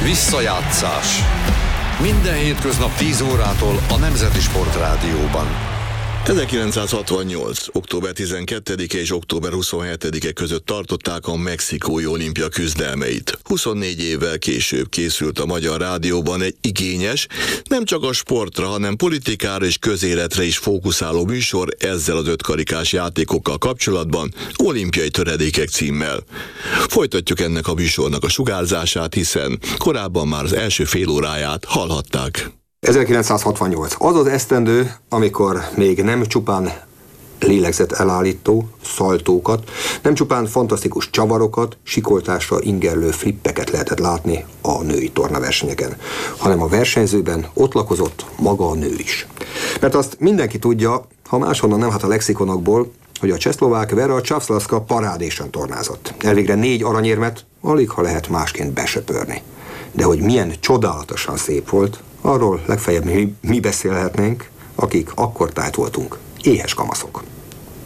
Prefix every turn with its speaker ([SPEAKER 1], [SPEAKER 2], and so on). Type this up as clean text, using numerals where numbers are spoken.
[SPEAKER 1] Visszajátszás. Minden hétköznap 10 órától a Nemzeti Sportrádióban.
[SPEAKER 2] 1968. október 12-e és október 27-e között tartották a mexikói olimpia küzdelmeit. 24 évvel később készült a Magyar Rádióban egy igényes, nem csak a sportra, hanem politikára és közéletre is fókuszáló műsor ezzel az ötkarikás játékokkal kapcsolatban, Olimpiai töredékek címmel. Folytatjuk ennek a műsornak a sugárzását, hiszen korábban már az első fél óráját hallhatták.
[SPEAKER 3] 1968. Az az esztendő, amikor még nem csupán lélegzet elállító szaltókat, nem csupán fantasztikus csavarokat, sikoltásra ingerlő flippeket lehetett látni a női tornaversenyeken, hanem a versenyzőben ott lakozott maga a nő is. Mert azt mindenki tudja, ha máshonnan nem, hát a lexikonokból, hogy a csehszlovák Vera Csavszlavszka parádésen tornázott. Elvégre 4 aranyérmet alig ha lehet másként besöpörni. De hogy milyen csodálatosan szép volt, arról legfeljebb mi beszélhetnénk, akik akkor tájt voltunk, éhes kamaszok.